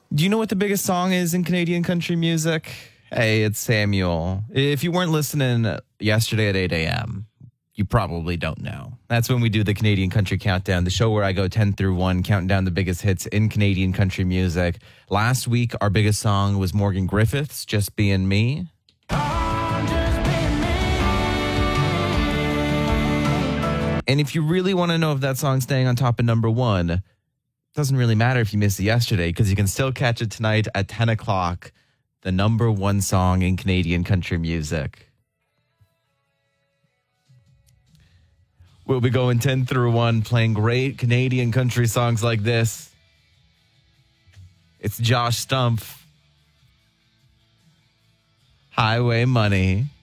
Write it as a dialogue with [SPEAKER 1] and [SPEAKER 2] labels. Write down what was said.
[SPEAKER 1] Do you know what the biggest song is in Canadian country music? Hey, it's Samuel. If you weren't listening yesterday at 8 a.m., you probably don't know. That's when we do the Canadian Country Countdown, the show where I go 10 through 1, counting down the biggest hits in Canadian country music. Last week, our biggest song was Morgan Griffith's Just Being Me. And if you really want to know if that song's staying on top of number one, it doesn't really matter if you missed it yesterday because you can still catch it tonight at 10 o'clock, the number one song in Canadian country music. We'll be going 10 through 1, playing great Canadian country songs like this. It's Josh Stumpf. Highway Money.